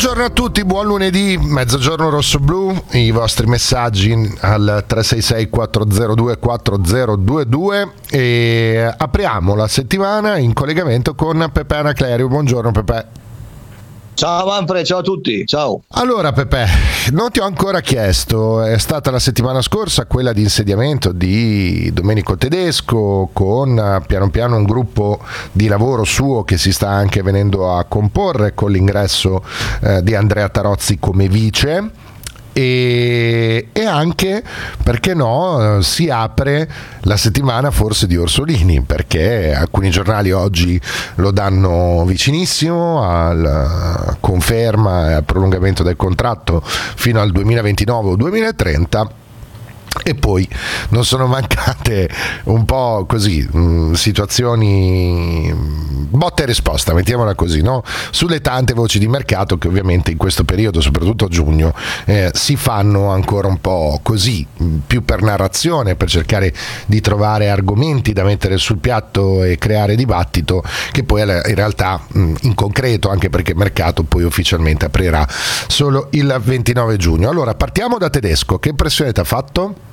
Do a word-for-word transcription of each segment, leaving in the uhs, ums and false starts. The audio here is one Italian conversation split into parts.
Buongiorno a tutti, buon lunedì, mezzogiorno rosso-blu, i vostri messaggi al tre sei sei quattro zero due quattro zero due due e apriamo la settimana in collegamento con Pepe Anaclerio. Buongiorno Pepe. Ciao Manfred, ciao a tutti, ciao. Allora Pepe, non ti ho ancora chiesto, è stata la settimana scorsa quella di insediamento di Domenico Tedesco con piano piano un gruppo di lavoro suo che si sta anche venendo a comporre con l'ingresso eh, di Andrea Tarozzi come vice. E, e anche, perché no, si apre la settimana forse di Orsolini, perché alcuni giornali oggi lo danno vicinissimo alla conferma e al prolungamento del contratto fino al duemilaventinove o duemilatrenta. E poi non sono mancate un po' così mh, situazioni botta e risposta, mettiamola così, no? Sulle tante voci di mercato che ovviamente in questo periodo, soprattutto a giugno, eh, si fanno ancora un po' così, mh, più per narrazione, per cercare di trovare argomenti da mettere sul piatto e creare dibattito, che poi in realtà mh, in concreto, anche perché il mercato poi ufficialmente aprirà solo il ventinove giugno. Allora partiamo da Tedesco, che impressione ti ha fatto?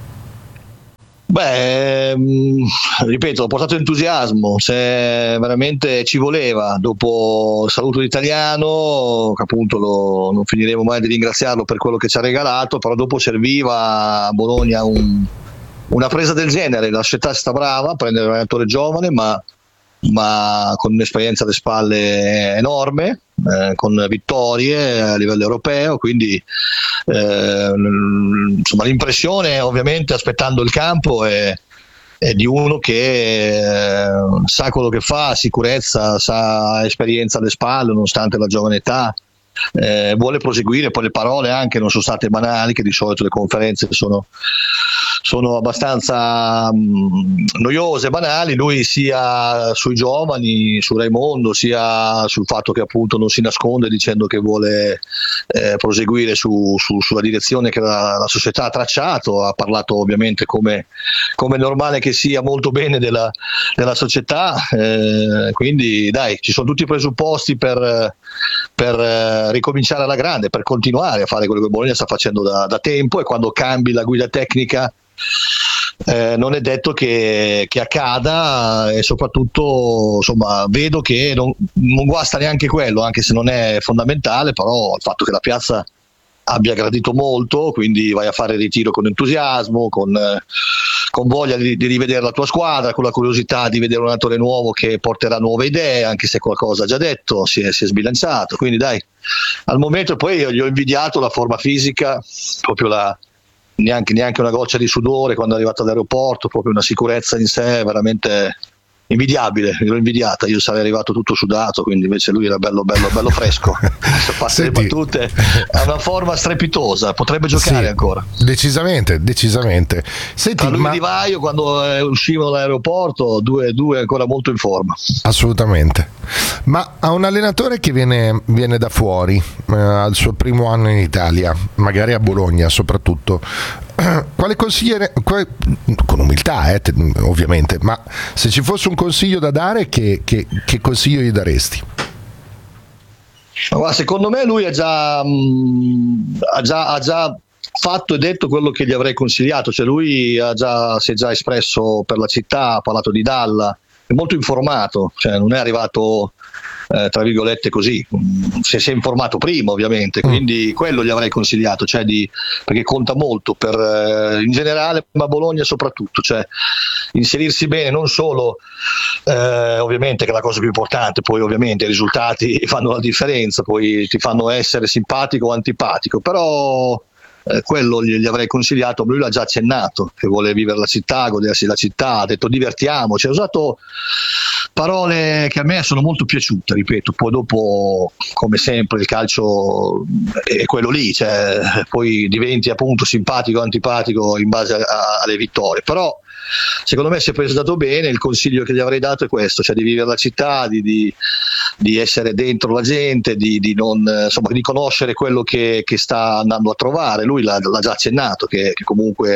Beh, mh, ripeto, ho portato entusiasmo, se veramente ci voleva, dopo il saluto d'Italiano, che appunto lo, non finiremo mai di ringraziarlo per quello che ci ha regalato, però dopo serviva a Bologna un, una presa del genere. La società sta brava a prendere un allenatore giovane, ma, ma con un'esperienza alle spalle enorme, eh, con vittorie a livello europeo, quindi eh, insomma l'impressione ovviamente aspettando il campo è, è di uno che eh, sa quello che fa, sicurezza, sa esperienza alle spalle nonostante la giovane età, eh, vuole proseguire. Poi le parole anche non sono state banali, che di solito le conferenze sono sono abbastanza mh, noiose, banali. Lui sia sui giovani, su Raimondo, sia sul fatto che appunto non si nasconde dicendo che vuole eh, proseguire su, su, sulla direzione che la, la società ha tracciato. Ha parlato ovviamente, come, come normale che sia, molto bene della, della società, eh, quindi dai, ci sono tutti i presupposti per, per eh, ricominciare alla grande, per continuare a fare quello che Bologna sta facendo da, da tempo, e quando cambi la guida tecnica Eh, non è detto che, che accada, e soprattutto insomma vedo che non, non guasta neanche quello, anche se non è fondamentale, però il fatto che la piazza abbia gradito molto, quindi vai a fare il ritiro con entusiasmo, con, eh, con voglia di, di rivedere la tua squadra, con la curiosità di vedere un allenatore nuovo che porterà nuove idee, anche se qualcosa ha già detto, si è, si è sbilanciato, quindi dai, al momento. Poi io gli ho invidiato la forma fisica, proprio la Neanche, neanche una goccia di sudore quando è arrivato all'aeroporto, proprio una sicurezza in sé veramente invidiabile. L'ho invidiata, io sarei arrivato tutto sudato, quindi invece lui era bello bello bello fresco. Se passe le battute, ha una forma strepitosa, potrebbe giocare, sì, ancora decisamente decisamente Senti, tra lui ma... e Di Vaio, quando eh, uscivano dall'aeroporto, due, due ancora molto in forma. Assolutamente. Ma a un allenatore che viene, viene da fuori, eh, al suo primo anno in Italia, magari a Bologna soprattutto, quale consigliere, quale, con umiltà eh, te, ovviamente, ma se ci fosse un consiglio da dare, che, che, che consiglio gli daresti? Ma secondo me lui ha già, mh, ha già, ha già fatto e detto quello che gli avrei consigliato, cioè lui ha già, si è già espresso per la città, ha parlato di Dalla, è molto informato, cioè non è arrivato eh, tra virgolette così, si, si è informato prima ovviamente, quindi mm. quello gli avrei consigliato, cioè di, perché conta molto per, eh, in generale, ma Bologna soprattutto, cioè inserirsi bene, non solo eh, ovviamente, che è la cosa più importante, poi ovviamente i risultati fanno la differenza, poi ti fanno essere simpatico o antipatico, però Eh, quello gli, gli avrei consigliato. Lui l'ha già accennato, che vuole vivere la città, godersi la città, ha detto divertiamoci, ha usato parole che a me sono molto piaciute, ripeto. Poi dopo, come sempre, il calcio è quello lì, cioè, poi diventi appunto simpatico o antipatico in base a, a, alle vittorie, però secondo me si è presentato bene. Il consiglio che gli avrei dato è questo, cioè di vivere la città, di, di, di essere dentro la gente, di, di, non, insomma, di conoscere quello che, che sta andando a trovare. Lui l'ha, l'ha già accennato, che, che comunque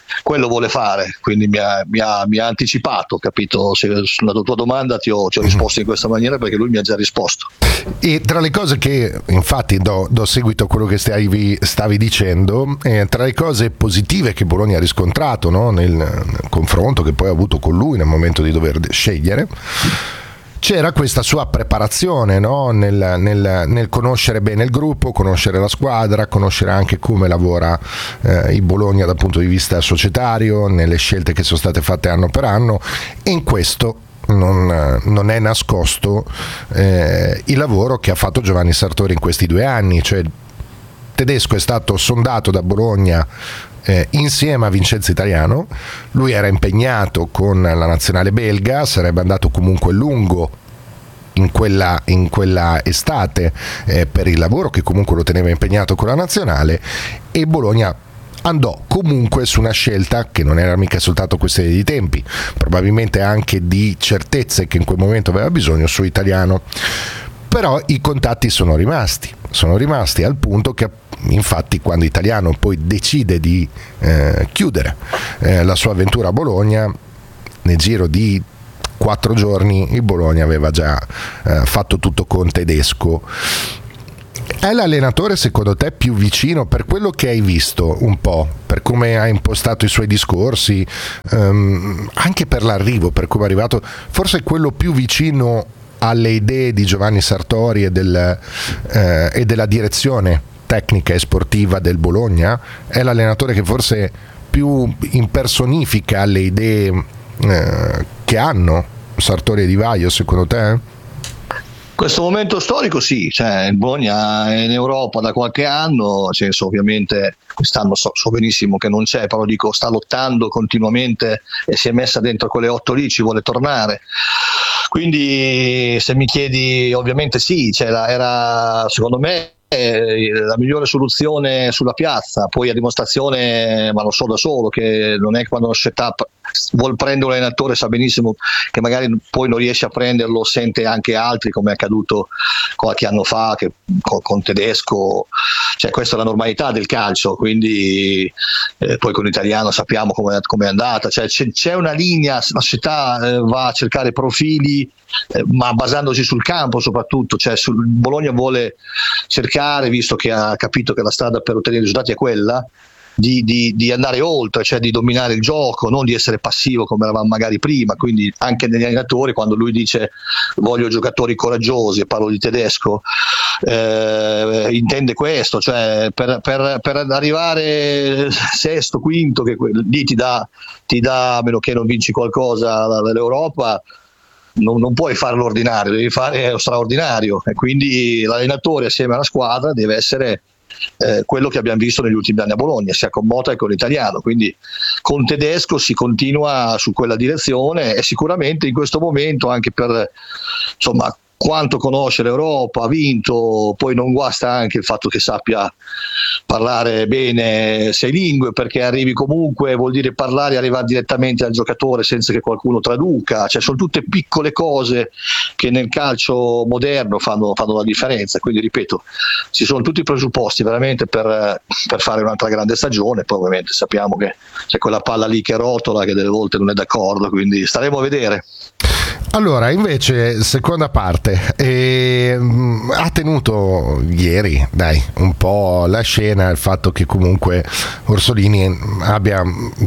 quello vuole fare, quindi mi ha, mi ha, mi ha anticipato, capito? Se, sulla tua domanda ti ho, ti ho risposto in questa maniera perché lui mi ha già risposto. E tra le cose che, infatti, do, do seguito a quello che stavi, stavi dicendo, eh, tra le cose positive che Bologna ha riscontrato, no, nel, nel confronto che poi ha avuto con lui nel momento di dover scegliere, c'era questa sua preparazione, no? nel, nel, nel conoscere bene il gruppo, conoscere la squadra, conoscere anche come lavora eh, il Bologna dal punto di vista societario, nelle scelte che sono state fatte anno per anno, e in questo non, non è nascosto eh, il lavoro che ha fatto Giovanni Sartori in questi due anni. Cioè, Tedesco è stato sondato da Bologna Eh, insieme a Vincenzo Italiano, lui era impegnato con la nazionale belga, sarebbe andato comunque lungo in quella, in quella estate eh, per il lavoro che comunque lo teneva impegnato con la nazionale, e Bologna andò comunque su una scelta che non era mica soltanto questione di tempi, probabilmente anche di certezze che in quel momento aveva bisogno su Italiano. Però i contatti sono rimasti, sono rimasti al punto che infatti quando Italiano poi decide di eh, chiudere eh, la sua avventura a Bologna, nel giro di quattro giorni il Bologna aveva già eh, fatto tutto con Tedesco. È l'allenatore secondo te più vicino, per quello che hai visto un po', per come ha impostato i suoi discorsi, ehm, anche per l'arrivo, per come è arrivato, forse quello più vicino alle idee di Giovanni Sartori e, del, eh, e della direzione tecnica e sportiva del Bologna? È l'allenatore che forse più impersonifica le idee eh, che hanno Sartori e Di Vaio, secondo te? Questo momento storico sì, cioè il Bologna è in Europa da qualche anno, nel senso, ovviamente quest'anno so, so benissimo che non c'è, però dico sta lottando continuamente e si è messa dentro quelle otto lì, ci vuole tornare. Quindi se mi chiedi, ovviamente sì, cioè, era secondo me la migliore soluzione sulla piazza, poi a dimostrazione, ma lo so da solo, che non è che quando uno setup vuol prendere un allenatore sa benissimo che magari poi non riesce a prenderlo, sente anche altri, come è accaduto qualche anno fa che, con, con Tedesco, cioè questa è la normalità del calcio, quindi eh, poi con l'Italiano sappiamo come è andata, cioè, c'è, c'è una linea, la società eh, va a cercare profili eh, ma basandosi sul campo soprattutto, cioè sul, Bologna vuole cercare, visto che ha capito che la strada per ottenere i risultati è quella, Di, di, di andare oltre, cioè di dominare il gioco, non di essere passivo come eravamo magari prima. Quindi anche negli allenatori, quando lui dice voglio giocatori coraggiosi, e parlo di Tedesco, eh, intende questo, cioè per, per, per arrivare sesto, quinto, che lì ti dà, ti dà, a meno che non vinci qualcosa dall'Europa, non, non puoi fare l'ordinario, devi fare lo straordinario, e quindi l'allenatore assieme alla squadra deve essere Eh, quello che abbiamo visto negli ultimi anni a Bologna, sia con Motta che con l'Italiano. Quindi con Tedesco si continua su quella direzione, e sicuramente in questo momento, anche per insomma quanto conosce l'Europa, ha vinto, poi non guasta anche il fatto che sappia parlare bene sei lingue, perché arrivi comunque, vuol dire parlare e arrivare direttamente al giocatore senza che qualcuno traduca, cioè sono tutte piccole cose che nel calcio moderno fanno, fanno la differenza. Quindi ripeto, ci sono tutti i presupposti veramente per, per fare un'altra grande stagione. Poi ovviamente sappiamo che c'è quella palla lì che rotola, che delle volte non è d'accordo, quindi staremo a vedere. Allora, invece, seconda parte, eh, ha tenuto ieri, dai, un po' la scena il fatto che comunque Orsolini abbia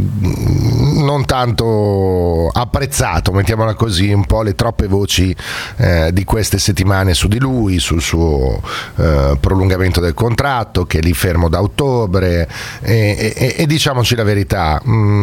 non tanto apprezzato, mettiamola così, un po' le troppe voci eh, di queste settimane su di lui, sul suo eh, prolungamento del contratto, che è lì fermo da ottobre, e, e, e diciamoci la verità,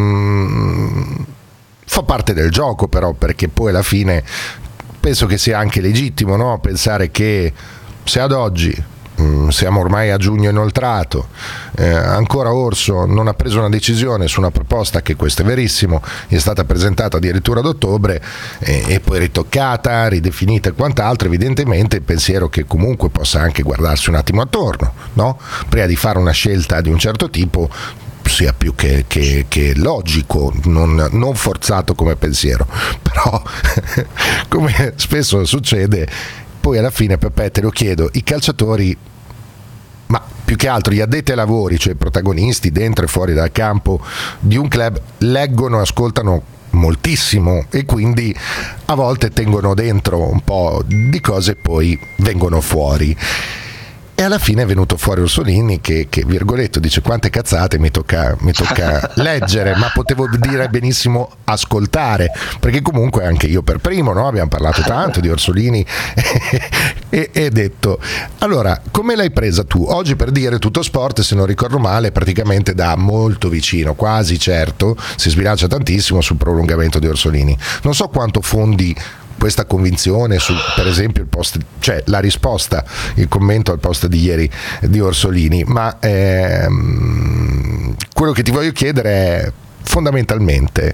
mh, fa parte del gioco, però, perché poi alla fine penso che sia anche legittimo, no? Pensare che se ad oggi mh, siamo ormai a giugno inoltrato, eh, ancora Orso non ha preso una decisione su una proposta che, questo è verissimo, è stata presentata addirittura ad ottobre eh, e poi ritoccata, ridefinita e quant'altro, evidentemente il pensiero che comunque possa anche guardarsi un attimo attorno, no? Prima di fare una scelta di un certo tipo sia più che, che, che logico, non, non forzato come pensiero. Però come spesso succede, poi alla fine, Peppe, te lo chiedo, i calciatori, ma più che altro gli addetti ai lavori, cioè i protagonisti dentro e fuori dal campo di un club, leggono e ascoltano moltissimo e quindi a volte tengono dentro un po' di cose e poi vengono fuori. E alla fine è venuto fuori Orsolini che, che virgoletto, dice: quante cazzate mi tocca, mi tocca leggere, ma potevo dire benissimo ascoltare, perché comunque anche io per primo, no? Abbiamo parlato tanto di Orsolini e, e detto: allora, come l'hai presa tu? Oggi, per dire, Tutto Sport, se non ricordo male, praticamente da molto vicino, quasi certo, si sbilancia tantissimo sul prolungamento di Orsolini. Non so quanto fondi questa convinzione su, per esempio, il post, cioè la risposta, il commento al post di ieri di Orsolini, ma ehm, quello che ti voglio chiedere è fondamentalmente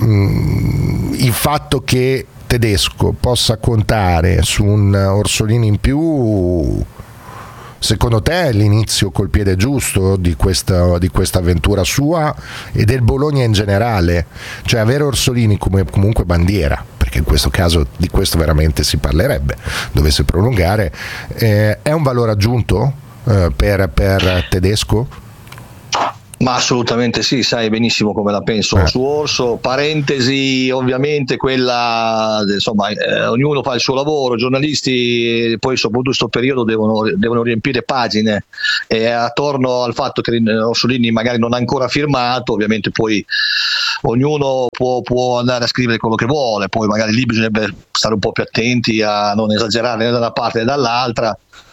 mh, il fatto che Tedesco possa contare su un Orsolini in più. Secondo te è l'inizio col piede giusto di questa, di questa avventura sua e del Bologna in generale? Cioè avere Orsolini come comunque bandiera, perché in questo caso di questo veramente si parlerebbe, dovesse prolungare, eh, è un valore aggiunto eh, per, per Tedesco? Ma assolutamente sì, sai benissimo come la penso eh. su Orso. Parentesi, ovviamente quella, insomma, eh, ognuno fa il suo lavoro, i giornalisti poi soprattutto in questo periodo devono, devono riempire pagine, e attorno al fatto che Orsolini magari non ha ancora firmato, ovviamente poi ognuno può, può andare a scrivere quello che vuole, poi magari lì bisognerebbe stare un po' più attenti a non esagerare né da una parte né dall'altra.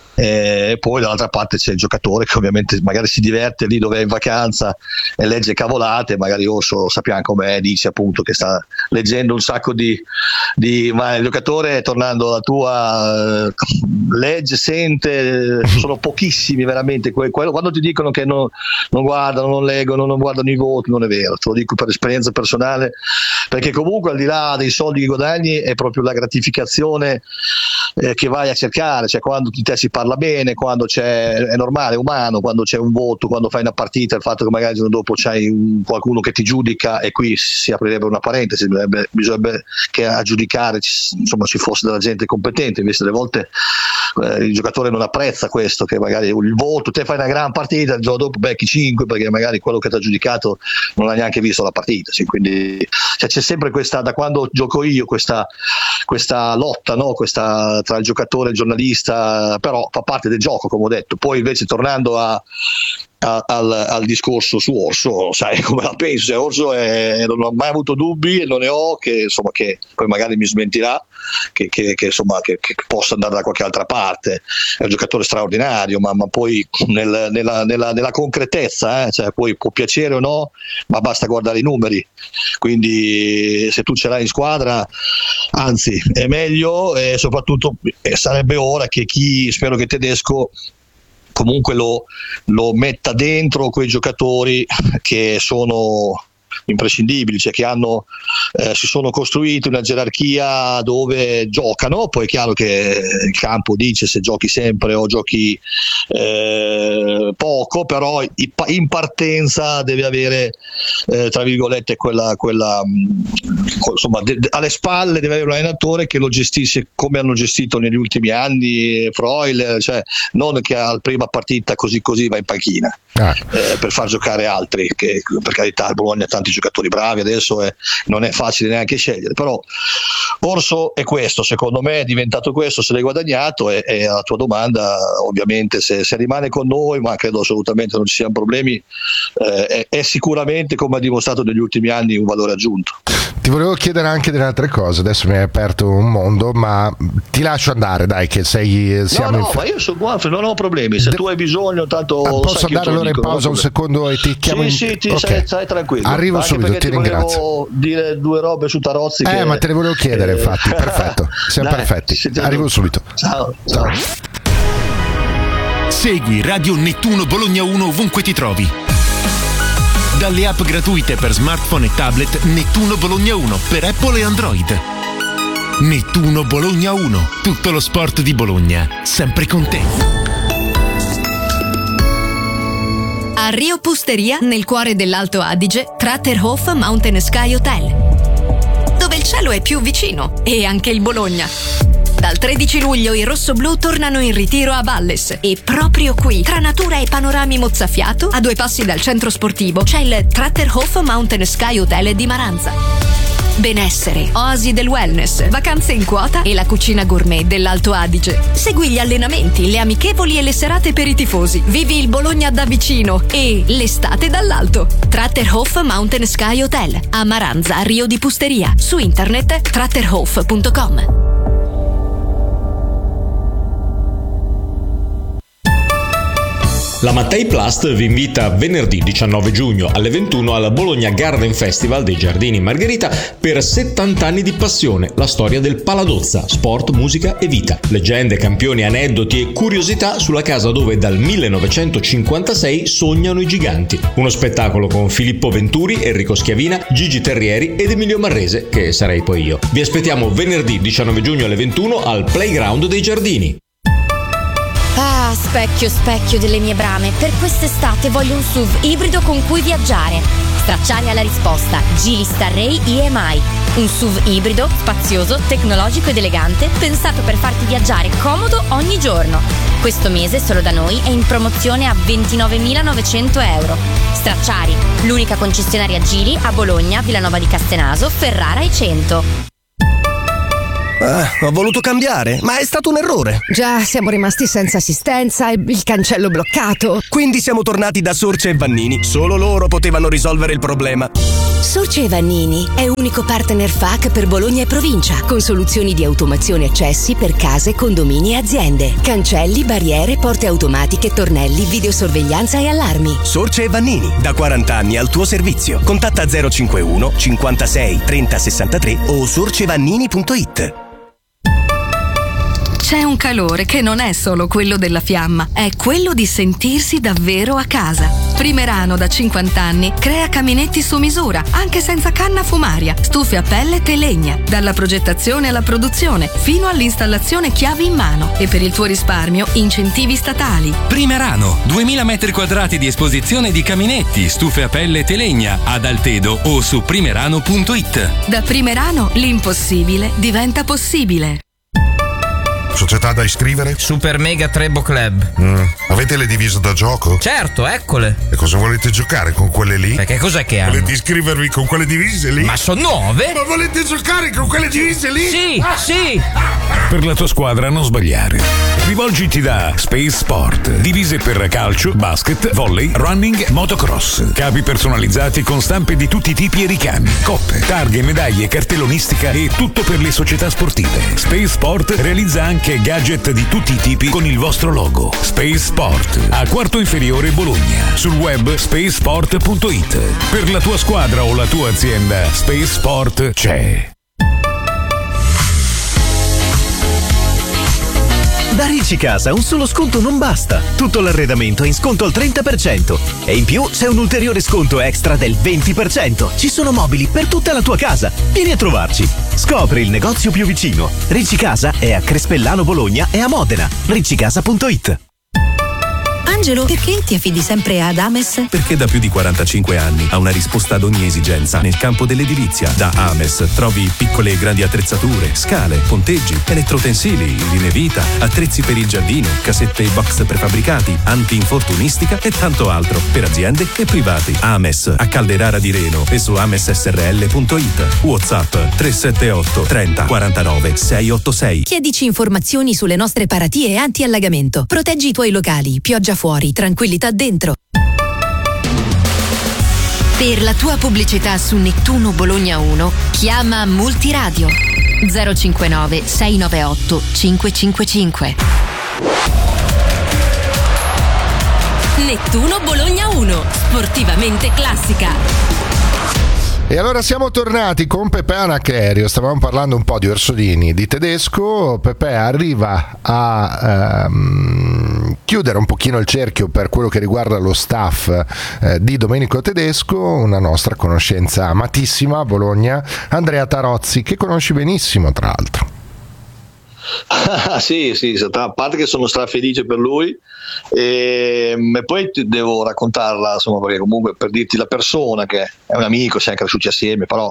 E poi dall'altra parte c'è il giocatore che ovviamente magari si diverte lì dove è in vacanza e legge cavolate, magari Orso sappiamo com'è, dice appunto che sta leggendo un sacco di, di ma il giocatore, tornando alla tua, eh, legge, sente, sono pochissimi veramente que- quello, quando ti dicono che non, non guardano, non leggono, non guardano i voti, non è vero, te lo dico per esperienza personale, perché comunque al di là dei soldi che guadagni è proprio la gratificazione eh, che vai a cercare, cioè quando di te si parla bene, quando c'è, è normale, è umano, quando c'è un voto, quando fai una partita, il fatto che magari il giorno dopo c'hai un, qualcuno che ti giudica, e qui si aprirebbe una parentesi, bisognerebbe, bisognerebbe che a giudicare insomma ci fosse della gente competente, invece delle volte eh, il giocatore non apprezza questo, che magari il voto, te fai una gran partita, il giorno dopo becchi cinque perché magari quello che ti ha giudicato non ha neanche visto la partita, sì, quindi cioè, c'è sempre questa, da quando gioco io, questa, questa lotta, no? Questa tra il giocatore e il giornalista, però fa parte del gioco, come ho detto. Poi invece tornando a, a, al, al discorso su Orso, sai come la penso, cioè, Orso è, non ho mai avuto dubbi e non ne ho, che insomma che poi magari mi smentirà, che, che, che insomma che, che possa andare da qualche altra parte, è un giocatore straordinario, ma, ma poi nel, nella, nella, nella concretezza, eh, cioè, poi può piacere o no, ma basta guardare i numeri, quindi se tu ce l'hai in squadra anzi è meglio, e soprattutto eh, sarebbe ora che chi, spero che Tedesco comunque lo, lo metta dentro quei giocatori che sono imprescindibili, cioè che hanno eh, si sono costruiti una gerarchia dove giocano. Poi è chiaro che il campo dice se giochi sempre o giochi eh, poco, però in partenza deve avere eh, tra virgolette quella, quella insomma de, de, alle spalle deve avere un allenatore che lo gestisce come hanno gestito negli ultimi anni Freuler, cioè non che alla prima partita così così va in panchina ah. eh, per far giocare altri, che per carità il Bologna ha tanti giocatori bravi adesso, è, non è facile neanche scegliere, però Orso è questo, secondo me è diventato questo, se l'hai guadagnato, e, e alla tua domanda ovviamente se, se rimane con noi, ma credo assolutamente non ci siano problemi, eh, è, è sicuramente, come ha dimostrato negli ultimi anni, un valore aggiunto. Ti volevo chiedere anche delle altre cose, adesso mi hai aperto un mondo, ma ti lascio andare, dai, che sei siamo no no in fe- ma io sono qua, non ho problemi, se De- tu hai bisogno tanto ah, posso sai andare allora in pausa un secondo e ti chiamo sì in... sì ti, okay. stai, stai tranquillo, arrivo anche subito, ti, ti ringrazio. Volevo dire due robe su Tarozzi eh che... ma te le volevo chiedere eh... infatti, perfetto, siamo dai, perfetti, arrivo subito. Ciao, ciao. Segui Radio Nettuno Bologna uno ovunque ti trovi. Dalle app gratuite per smartphone e tablet Nettuno Bologna uno per Apple e Android. Nettuno Bologna uno, tutto lo sport di Bologna, sempre con te. A Rio Pusteria, nel cuore dell'Alto Adige, Kraterhof Mountain Sky Hotel, dove il cielo è più vicino e anche il Bologna. Dal tredici luglio i rossoblù tornano in ritiro a Valles e proprio qui, tra natura e panorami mozzafiato, a due passi dal centro sportivo, c'è il Tratterhof Mountain Sky Hotel di Maranza. Benessere, oasi del wellness, vacanze in quota e la cucina gourmet dell'Alto Adige. Segui gli allenamenti, le amichevoli e le serate per i tifosi. Vivi il Bologna da vicino e l'estate dall'alto. Tratterhof Mountain Sky Hotel a Maranza, Rio di Pusteria. Su internet tratterhof punto com. La Mattei Plast vi invita venerdì diciannove giugno alle ventuno al Bologna Garden Festival dei Giardini Margherita per settanta anni di passione, la storia del Paladozza, sport, musica e vita. Leggende, campioni, aneddoti e curiosità sulla casa dove dal millenovecentocinquantasei sognano i giganti. Uno spettacolo con Filippo Venturi, Enrico Schiavina, Gigi Terrieri ed Emilio Marrese, che sarei poi io. Vi aspettiamo venerdì diciannove giugno alle ventuno al Playground dei Giardini. Ah, specchio, specchio delle mie brame, per quest'estate voglio un S U V ibrido con cui viaggiare. Stracciare alla risposta, Geely Starray E M I. Un S U V ibrido, spazioso, tecnologico ed elegante, pensato per farti viaggiare comodo ogni giorno. Questo mese solo da noi è in promozione a ventinovemilanovecento euro. Stracciari, l'unica concessionaria Geely a Bologna, Villanova di Castenaso, Ferrara e Cento. Ah, ho voluto cambiare, ma è stato un errore. Già, siamo rimasti senza assistenza e il cancello bloccato. Quindi siamo tornati da Sorce e Vannini. Solo loro potevano risolvere il problema. Sorce e Vannini è unico partner F A C per Bologna e provincia, con soluzioni di automazione accessi per case, condomini e aziende. Cancelli, barriere, porte automatiche, tornelli, videosorveglianza e allarmi. Sorce e Vannini, da quaranta anni al tuo servizio. Contatta zero cinquantuno cinquantasei trenta sessantatré o sorcevannini punto it. C'è un calore che non è solo quello della fiamma, è quello di sentirsi davvero a casa. Primerano da cinquanta anni crea caminetti su misura, anche senza canna fumaria, stufe a pellet e legna, dalla progettazione alla produzione, fino all'installazione chiavi in mano. E per il tuo risparmio, incentivi statali. Primerano, duemila metri quadrati di esposizione di caminetti, stufe a pellet e legna, ad Altedo o su primerano punto it. Da Primerano l'impossibile diventa possibile. Società da iscrivere? Super Mega Trebo Club. Mm. Avete le divise da gioco? Certo, eccole. E cosa volete giocare con quelle lì? Perché cos'è che hanno? Volete iscrivervi con quelle divise lì? Ma sono nuove? Ma volete giocare con quelle divise lì? Sì, ah. sì. Per la tua squadra non sbagliare. Rivolgiti da Space Sport. Divise per calcio, basket, volley, running, motocross. Capi personalizzati con stampe di tutti i tipi e ricami. Coppe, targhe, medaglie, cartellonistica e tutto per le società sportive. Space Sport realizza anche gadget di tutti i tipi con il vostro logo. Space Sport, a Quarto Inferiore Bologna. Sul web space sport punto it. Per la tua squadra o la tua azienda, Space Sport c'è. Da Ricci Casa un solo sconto non basta. Tutto l'arredamento è in sconto al trenta per cento e in più c'è un ulteriore sconto extra del venti per cento. Ci sono mobili per tutta la tua casa. Vieni a trovarci. Scopri il negozio più vicino. Ricci Casa è a Crespellano Bologna e a Modena. ricci casa punto it. Angelo, perché ti affidi sempre ad Ames? Perché da più di quarantacinque anni ha una risposta ad ogni esigenza nel campo dell'edilizia. Da Ames trovi piccole e grandi attrezzature, scale, ponteggi, elettrotensili, linee vita, attrezzi per il giardino, casette e box prefabbricati, anti-infortunistica e tanto altro per aziende e privati. Ames a Calderara di Reno e su ames s r l punto it. WhatsApp tre sette otto trenta quarantanove seicentottantasei. Chiedici informazioni sulle nostre paratie anti-allagamento. Proteggi i tuoi locali, pioggia fuori, tranquillità dentro. Per la tua pubblicità su Nettuno Bologna uno, chiama Multiradio zero cinquantanove sei novantotto cinquecentocinquantacinque. Nettuno Bologna uno, sportivamente classica. E allora siamo tornati con Pepe Anaclerio, stavamo parlando un po' di Orsolini, di Tedesco. Pepe arriva a ehm, chiudere un pochino il cerchio per quello che riguarda lo staff eh, di Domenico Tedesco, una nostra conoscenza amatissima a Bologna, Andrea Tarozzi, che conosci benissimo tra l'altro. Ah, sì, sì, a parte che sono strafelice per lui e, e poi devo raccontarla, insomma, perché comunque per dirti la persona che è un amico, siamo cresciuti assieme, però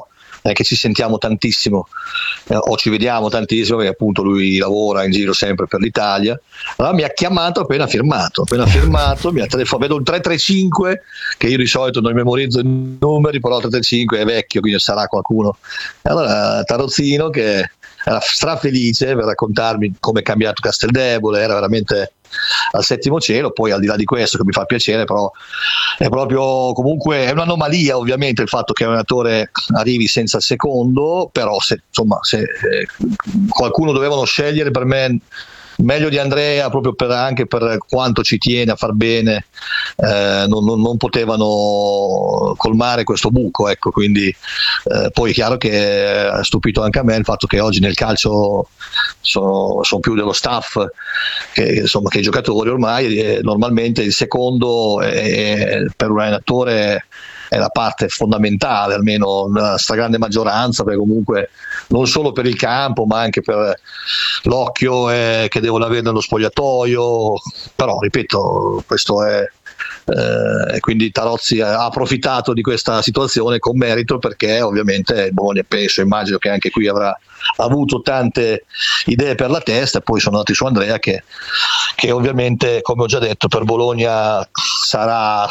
è che ci sentiamo tantissimo eh, o ci vediamo tantissimo, perché appunto lui lavora in giro sempre per l'Italia. Allora mi ha chiamato appena firmato, appena firmato mi ha telefonato, vedo un tre tre cinque che io di solito non memorizzo i numeri, però il tre tre cinque è vecchio, quindi sarà qualcuno. E allora Tarozzino, che era strafelice per raccontarmi come è cambiato Casteldebole, era veramente al settimo cielo. Poi al di là di questo, che mi fa piacere, però è proprio, comunque è un'anomalia ovviamente il fatto che un allenatore arrivi senza il secondo, però se insomma se eh, qualcuno dovevano scegliere, per me meglio di Andrea, proprio per, anche per quanto ci tiene a far bene, eh, non, non, non potevano colmare questo buco, ecco. Quindi eh, poi è chiaro che ha stupito anche a me il fatto che oggi nel calcio sono, sono più dello staff che, insomma, che i giocatori ormai. Eh, normalmente il secondo è, per un allenatore è la parte fondamentale, almeno nella stragrande maggioranza, perché comunque non solo per il campo ma anche per l'occhio eh, che devono avere nello spogliatoio. Però ripeto, questo è eh, quindi Tarozzi ha approfittato di questa situazione con merito, perché ovviamente il Bologna, penso, immagino che anche qui avrà avuto tante idee per la testa, e poi sono andati su Andrea che, che ovviamente, come ho già detto, per Bologna sarà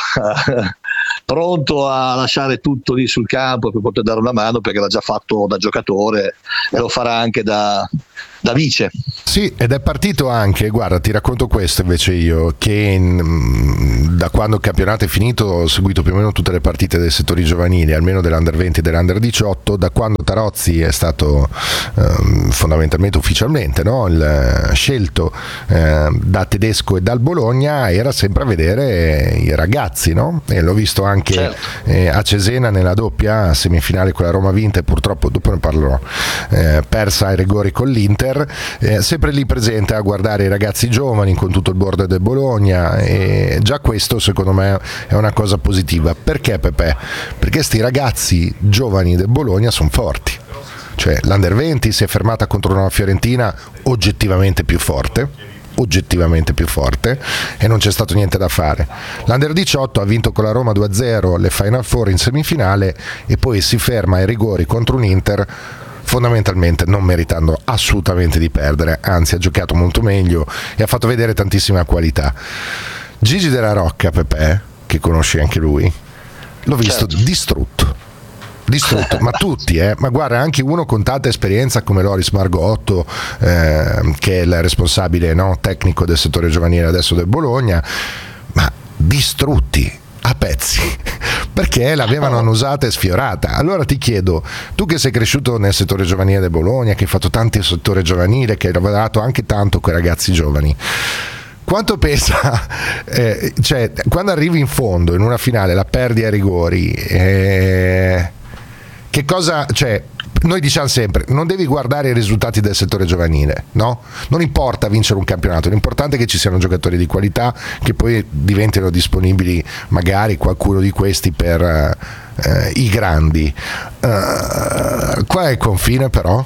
pronto a lasciare tutto lì sul campo per poter dare una mano, perché l'ha già fatto da giocatore e lo farà anche da, da vice. Sì, ed è partito anche, guarda, ti racconto questo invece io, che in, da quando il campionato è finito ho seguito più o meno tutte le partite dei settori giovanili, almeno dell'Under venti e dell'Under diciotto, da quando Tarozzi è stato ehm, fondamentalmente ufficialmente, no, il, scelto eh, da Tedesco e dal Bologna, era sempre a vedere i ragazzi, no? E l'ho visto anche certo. eh, a Cesena nella doppia semifinale con la Roma vinta, e purtroppo dopo ne parlerò, eh, persa ai rigori con l'Inter, eh, sempre lì presente a guardare i ragazzi giovani con tutto il board del Bologna, e già questo secondo me è una cosa positiva. Perché Pepe? Perché sti ragazzi giovani del Bologna sono forti, cioè l'Under venti si è fermata contro una Fiorentina oggettivamente più forte oggettivamente più forte e non c'è stato niente da fare. L'Under diciotto ha vinto con la Roma due a zero le Final Four in semifinale, e poi si ferma ai rigori contro un Inter fondamentalmente non meritando assolutamente di perdere, anzi ha giocato molto meglio e ha fatto vedere tantissima qualità. Gigi Della Rocca, Pepe, che conosci anche lui, l'ho visto certo. distrutto distrutto, ma tutti, eh? Ma guarda, anche uno con tanta esperienza come Loris Margotto, eh, che è il responsabile, no, tecnico del settore giovanile adesso del Bologna, ma distrutti a pezzi perché l'avevano annusata e sfiorata. Allora ti chiedo, tu che sei cresciuto nel settore giovanile del Bologna, che hai fatto tanto il settore giovanile, che hai lavorato anche tanto con i ragazzi giovani, quanto pesa, eh, cioè quando arrivi in fondo in una finale la perdi ai rigori, eh, che cosa, cioè noi diciamo sempre, non devi guardare i risultati del settore giovanile, no? Non importa vincere un campionato, l'importante è che ci siano giocatori di qualità, che poi diventino disponibili magari qualcuno di questi per eh, i grandi. Uh, qual è il confine però?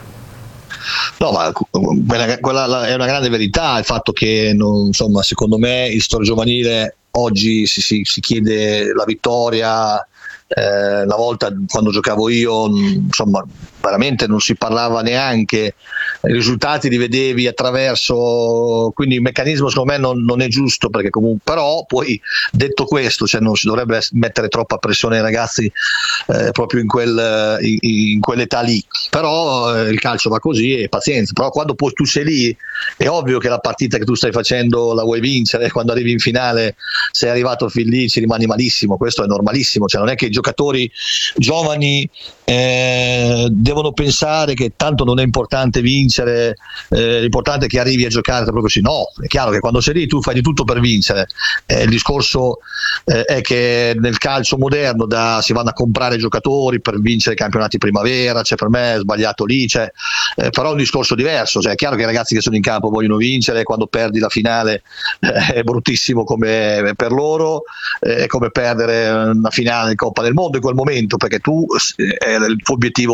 No, ma quella, quella è una grande verità, il fatto che non, insomma, secondo me il settore giovanile oggi si, si, si chiede la vittoria. Eh, una volta, quando giocavo io, insomma, veramente non si parlava neanche, i risultati li vedevi attraverso, quindi il meccanismo secondo me non, non è giusto, perché comunque, però poi detto questo, cioè non si dovrebbe mettere troppa pressione ai ragazzi eh, proprio in, quel, in, in quell'età lì, però eh, il calcio va così e pazienza. Però quando poi tu sei lì è ovvio che la partita che tu stai facendo la vuoi vincere, quando arrivi in finale sei arrivato fin lì ci rimani malissimo, questo è normalissimo, cioè non è che i giocatori giovani eh, devono pensare che tanto non è importante vincere, eh, l'importante è che arrivi a giocare proprio così. No, è chiaro che quando sei lì tu fai di tutto per vincere, eh, il discorso eh, è che nel calcio moderno da, si vanno a comprare giocatori per vincere i campionati primavera, cioè per me è sbagliato lì, cioè, eh, però è un discorso diverso, cioè è chiaro che i ragazzi che sono in campo vogliono vincere, quando perdi la finale eh, è bruttissimo come per loro, eh, è come perdere una finale in Coppa del Mondo in quel momento, perché tu eh, il tuo obiettivo primario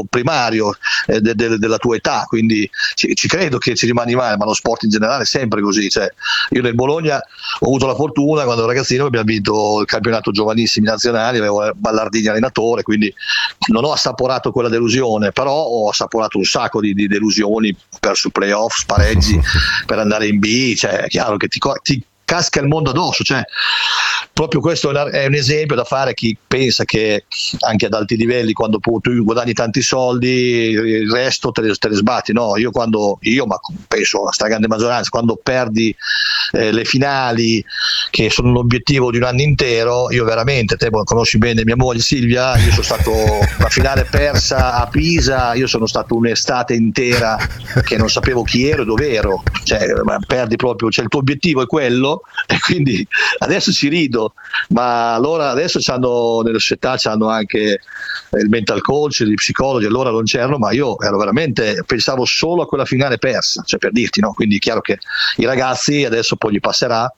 contrario eh, de, de, della tua età, quindi ci, ci credo che ci rimani male, ma lo sport in generale è sempre così. Cioè, io nel Bologna ho avuto la fortuna, quando ero ragazzino abbiamo vinto il campionato giovanissimi nazionali, avevo Ballardini allenatore, quindi non ho assaporato quella delusione, però ho assaporato un sacco di, di delusioni per su playoff, spareggi per andare in B. Cioè, è chiaro che ti, ti casca il mondo addosso, cioè proprio questo è un esempio da fare a chi pensa che anche ad alti livelli, quando tu guadagni tanti soldi, il resto te le, te le sbatti. No, io quando io ma penso la stragrande maggioranza, quando perdi eh, le finali che sono l'obiettivo di un anno intero, io veramente, te conosci bene mia moglie Silvia, io sono stato la finale persa a Pisa, io sono stato un'estate intera che non sapevo chi ero e dove ero, cioè perdi proprio, cioè il tuo obiettivo è quello, e quindi adesso ci rido, ma allora adesso c'hanno nelle società c'hanno anche il mental coach, gli psicologi, allora non c'erano, ma io ero veramente, pensavo solo a quella finale persa, cioè per dirti, no? Quindi è chiaro che i ragazzi adesso poi gli passerà,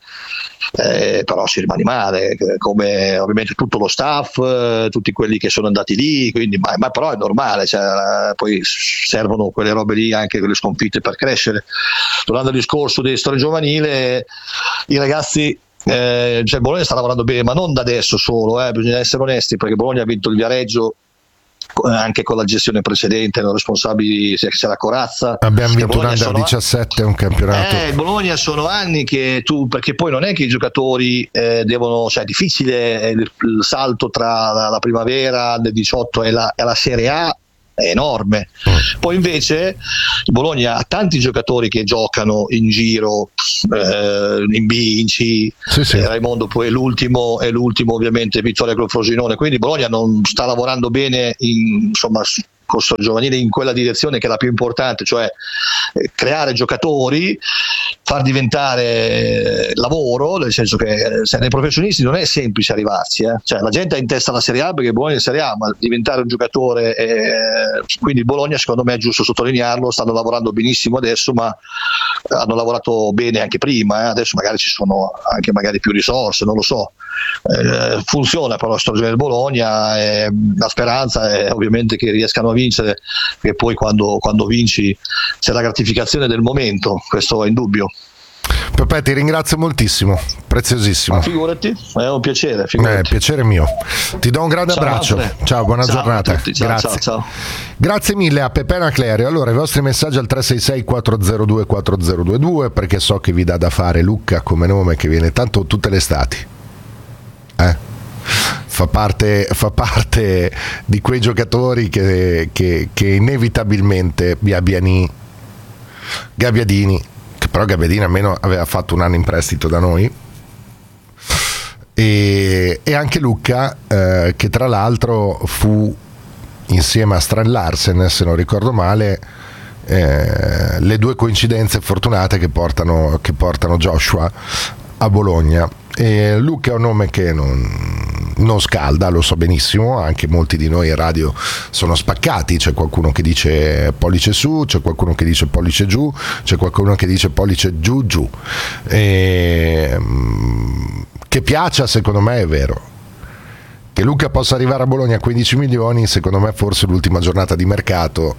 eh, però si rimane male, come ovviamente tutto lo staff, eh, tutti quelli che sono andati lì, quindi, ma, ma però è normale, cioè, poi servono quelle robe lì, anche quelle sconfitte per crescere. Tornando al discorso di storia giovanile, i ragazzi, eh, cioè Bologna sta lavorando bene, ma non da adesso solo, eh, bisogna essere onesti, perché Bologna ha vinto il Viareggio anche con la gestione precedente, erano responsabili, c'era Corazza, abbiamo vinto un under diciassette, un campionato. Eh, Bologna sono anni che tu, perché poi non è che i giocatori eh, devono, cioè è difficile il, il salto tra la, la primavera del diciotto e la, e la Serie A è enorme. Poi invece Bologna ha tanti giocatori che giocano in giro, eh, in B, in C, sì, sì. Eh, Raimondo poi è l'ultimo, è l'ultimo ovviamente Vittoria Club Frosinone, quindi Bologna non sta lavorando bene in, insomma, corso giovanile in quella direzione che è la più importante, cioè eh, creare giocatori, far diventare lavoro, nel senso che eh, se nei professionisti non è semplice arrivarci, eh. Cioè la gente ha in testa la Serie A perché Bologna è in Serie A, ma diventare un giocatore, eh, quindi Bologna secondo me è giusto sottolinearlo, stanno lavorando benissimo adesso, ma hanno lavorato bene anche prima, eh. Adesso magari ci sono anche magari più risorse, non lo so. Eh, funziona però la stagione del Bologna, eh, la speranza è ovviamente che riescano a vincere, perché poi quando, quando vinci c'è la gratificazione del momento, questo è indubbio. Pepe, ti ringrazio moltissimo, preziosissimo. Ma figurati, è un piacere. È eh, piacere mio. Ti do un grande ciao, abbraccio. Alfred. Ciao, buona ciao giornata. Ciao, Grazie. Ciao, ciao. Grazie mille a Pepe Anaclerio. Allora, i vostri messaggi al tre sei sei quattro zero due quattro zero due due, perché so che vi dà da fare Luca come nome, che viene tanto tutte le estati. Eh? Fa parte, fa parte di quei giocatori che, che, che inevitabilmente Gabbiani, Gabbiadini, che però Gabbiadini almeno aveva fatto un anno in prestito da noi, e, e anche Luca, eh, che tra l'altro fu insieme a Strand Larsen, se non ricordo male, eh, le due coincidenze fortunate che portano, che portano Joshua a Bologna. E Luca è un nome che non, non scalda, lo so benissimo, anche molti di noi in radio sono spaccati, c'è qualcuno che dice pollice su, c'è qualcuno che dice pollice giù, c'è qualcuno che dice pollice giù giù, e, che piaccia, secondo me è vero. Che Luca possa arrivare a Bologna a quindici milioni, secondo me forse l'ultima giornata di mercato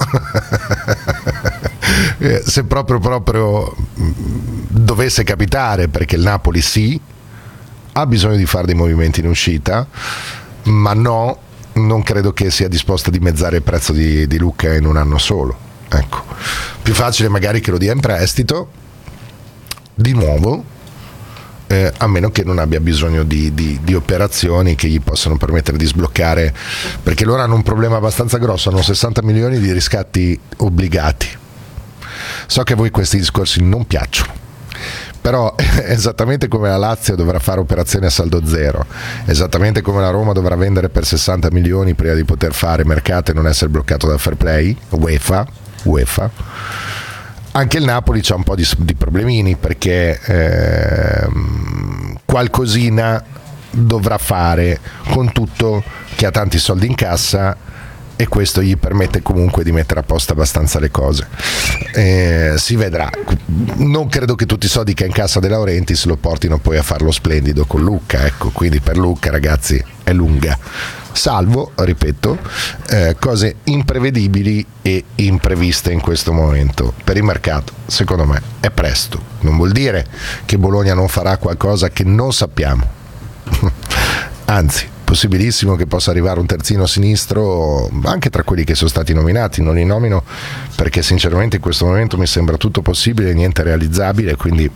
se proprio proprio dovesse capitare, perché il Napoli sì ha bisogno di fare dei movimenti in uscita, ma no, non credo che sia disposta a dimezzare il prezzo di, di Luca in un anno solo. Ecco, più facile magari che lo dia in prestito di nuovo, eh, a meno che non abbia bisogno di, di, di operazioni che gli possano permettere di sbloccare, perché loro hanno un problema abbastanza grosso, hanno sessanta milioni di riscatti obbligati. So che a voi questi discorsi non piacciono, però esattamente come la Lazio dovrà fare operazioni a saldo zero, esattamente come la Roma dovrà vendere per sessanta milioni prima di poter fare mercato e non essere bloccato dal fair play, UEFA, UEFA, anche il Napoli c'ha un po' di, di problemini, perché eh, qualcosina dovrà fare, con tutto che ha tanti soldi in cassa, e questo gli permette comunque di mettere a posto abbastanza le cose. Eh, si vedrà. Non credo che tutti i soldi che ha in cassa De Laurentiis lo portino poi a farlo splendido con Lucca, ecco, quindi per Lucca, ragazzi, è lunga, salvo, ripeto, eh, cose imprevedibili e impreviste in questo momento. Per il mercato, secondo me, è presto. Non vuol dire che Bologna non farà qualcosa che non sappiamo. Anzi, possibilissimo che possa arrivare un terzino sinistro anche tra quelli che sono stati nominati. Non li nomino perché sinceramente in questo momento mi sembra tutto possibile e niente realizzabile, quindi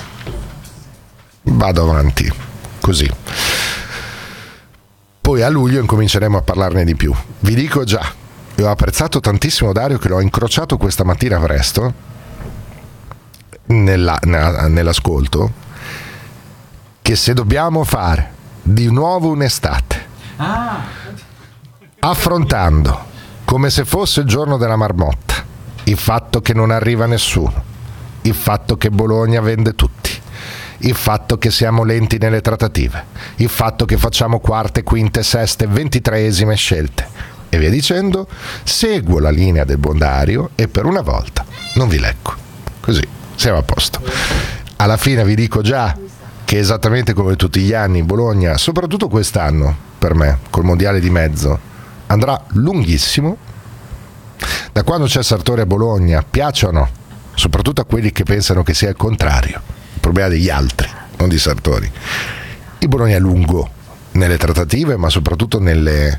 vado avanti così. Poi a luglio incominceremo a parlarne di più. Vi dico già, io ho apprezzato tantissimo Dario, che l'ho incrociato questa mattina presto nella, nella, nell'ascolto, che se dobbiamo fare di nuovo un'estate ah. affrontando come se fosse il giorno della marmotta il fatto che non arriva nessuno, il fatto che Bologna vende tutti, il fatto che siamo lenti nelle trattative, il fatto che facciamo quarte, quinte, seste, ventitreesime scelte e via dicendo, seguo la linea del buon Dario e per una volta non vi leggo. Così siamo a posto. Alla fine vi dico già che esattamente come tutti gli anni Bologna, soprattutto quest'anno per me, col mondiale di mezzo, andrà lunghissimo. Da quando c'è Sartori a Bologna, piace o no, soprattutto a quelli che pensano che sia il contrario, il problema degli altri, non di Sartori. Il Bologna è lungo nelle trattative, ma soprattutto nelle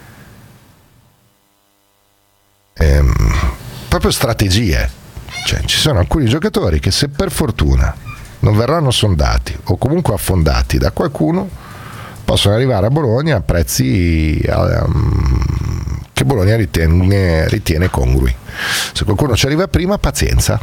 ehm, proprio strategie. Cioè, ci sono alcuni giocatori che se per fortuna non verranno sondati o comunque affondati da qualcuno, possono arrivare a Bologna a prezzi um, che Bologna ritiene, ritiene congrui. Se qualcuno ci arriva prima, pazienza.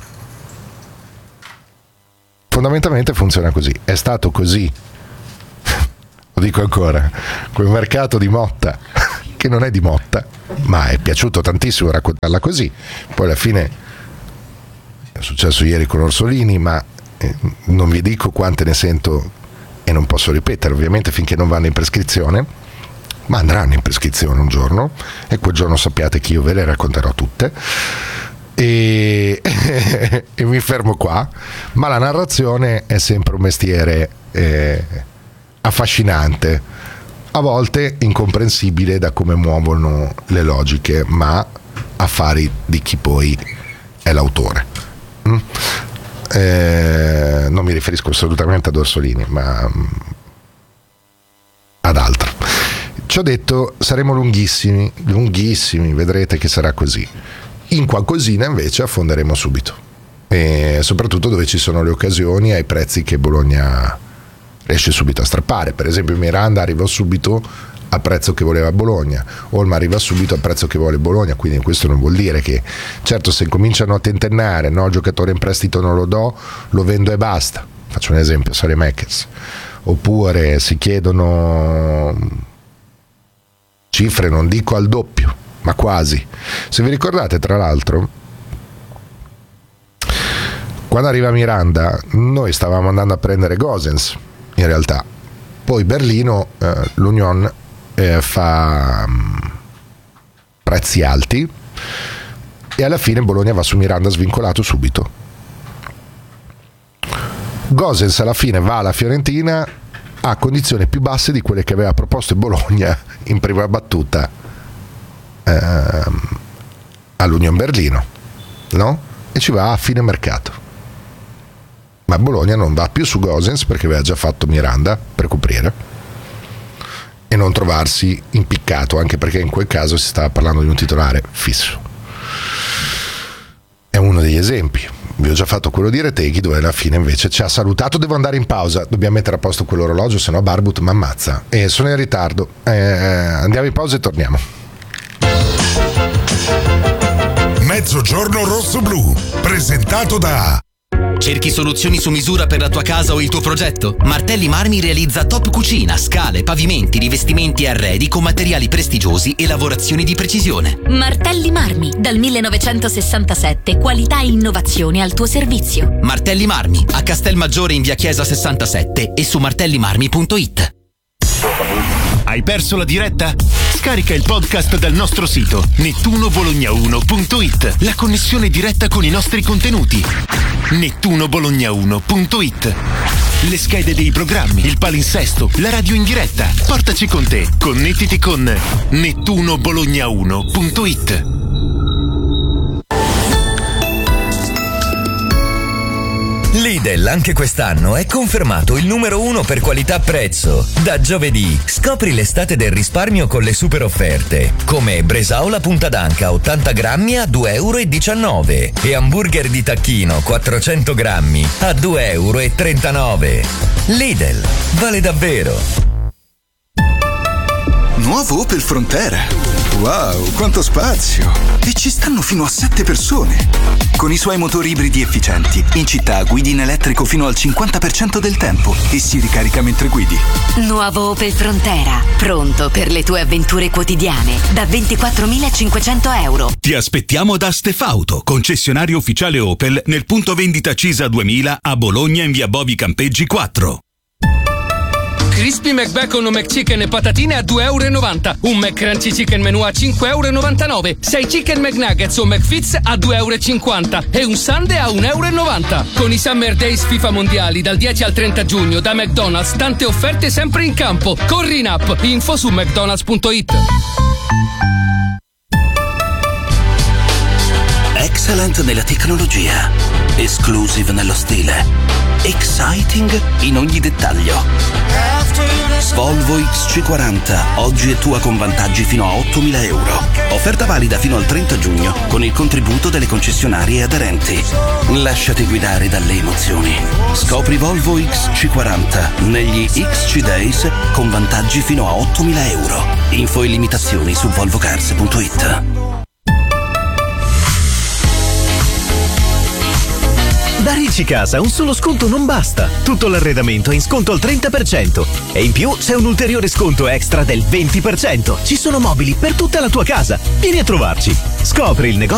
Fondamentalmente funziona così. È stato così, lo dico ancora, quel mercato di Motta, che non è di Motta, ma è piaciuto tantissimo raccontarla così. Poi alla fine è successo ieri con Orsolini, ma eh, non vi dico quante ne sento e non posso ripetere ovviamente finché non vanno in prescrizione, ma andranno in prescrizione un giorno e quel giorno sappiate che io ve le racconterò tutte e, e mi fermo qua. Ma la narrazione è sempre un mestiere eh, affascinante, a volte incomprensibile da come muovono le logiche, ma affari di chi poi è l'autore. mm? Eh, non mi riferisco assolutamente ad Orsolini, ma ad altro. Ci ho detto saremo lunghissimi, lunghissimi, vedrete che sarà così. In qualcosina invece affonderemo subito, e soprattutto dove ci sono le occasioni ai prezzi che Bologna riesce subito a strappare. Per esempio Miranda arrivò subito a prezzo che voleva Bologna, Olma arriva subito a prezzo che vuole Bologna, quindi questo non vuol dire che, certo, se cominciano a tentennare, no, il giocatore in prestito non lo do, lo vendo e basta. Faccio un esempio, Saelemaekers. Oppure si chiedono cifre, non dico al doppio, ma quasi. Se vi ricordate, tra l'altro, quando arriva Miranda noi stavamo andando a prendere Gosens, in realtà poi Berlino, eh, l'Union eh, fa um, prezzi alti e alla fine Bologna va su Miranda svincolato subito. Gosens alla fine va alla Fiorentina a condizioni più basse di quelle che aveva proposto il Bologna in prima battuta ehm, all'Union Berlino, no? E ci va a fine mercato. Ma Bologna non va più su Gosens perché aveva già fatto Miranda per coprire e non trovarsi impiccato, anche perché in quel caso si stava parlando di un titolare fisso. È uno degli esempi. Vi ho già fatto quello di Reteghi, dove alla fine invece ci ha salutato. Devo andare in pausa, dobbiamo mettere a posto quell'orologio, sennò Barbut mi ammazza e sono in ritardo. Eh, andiamo in pausa e torniamo. Mezzogiorno rosso-blu, presentato da... Cerchi soluzioni su misura per la tua casa o il tuo progetto? Martelli Marmi realizza top cucina, scale, pavimenti, rivestimenti e arredi con materiali prestigiosi e lavorazioni di precisione. Martelli Marmi, dal millenovecentosessantasette, qualità e innovazione al tuo servizio. Martelli Marmi, a Castelmaggiore in via Chiesa sessantasette e su martellimarmi punto it. Hai perso la diretta? Scarica il podcast dal nostro sito nettuno bologna uno punto it. La connessione diretta con i nostri contenuti. nettuno bologna uno punto it. Le schede dei programmi, il palinsesto, la radio in diretta. Portaci con te. Connettiti con nettuno bologna uno punto it. Lidl anche quest'anno è confermato il numero uno per qualità-prezzo. Da giovedì scopri l'estate del risparmio con le super offerte, come bresaola punta d'anca ottanta grammi a due euro e diciannove e hamburger di tacchino quattrocento grammi a due euro e trentanove. Lidl, vale davvero. Nuovo Opel Frontera. Wow, quanto spazio! E ci stanno fino a sette persone. Con i suoi motori ibridi efficienti, in città guidi in elettrico fino al cinquanta per cento del tempo e si ricarica mentre guidi. Nuovo Opel Frontera, pronto per le tue avventure quotidiane, da ventiquattromilacinquecento euro. Ti aspettiamo da Stefauto, concessionario ufficiale Opel nel punto vendita Cisa duemila a Bologna in via Bovi Campeggi quattro. Crispy McBacon o McChicken e patatine a due euro e novanta. Un McCrunchy Chicken Menù a cinque euro e novantanove. sei Chicken McNuggets o McFits a due euro e cinquanta. E un Sundae a un euro e novanta. Con i Summer Days FIFA Mondiali dal dieci al trenta giugno da McDonald's, tante offerte sempre in campo. Corri in app. Info su mcdonalds punto it. Excellent nella tecnologia, exclusive nello stile, exciting in ogni dettaglio. Volvo X C quaranta, oggi è tua con vantaggi fino a ottomila euro. Offerta valida fino al trenta giugno con il contributo delle concessionarie aderenti. Lasciati guidare dalle emozioni. Scopri Volvo X C quaranta negli X C Days con vantaggi fino a ottomila euro. Info e limitazioni su volvo cars punto it. Da Ricci Casa un solo sconto non basta. Tutto l'arredamento è in sconto al trenta per cento. E in più c'è un ulteriore sconto extra del venti per cento. Ci sono mobili per tutta la tua casa. Vieni a trovarci. Scopri il negozio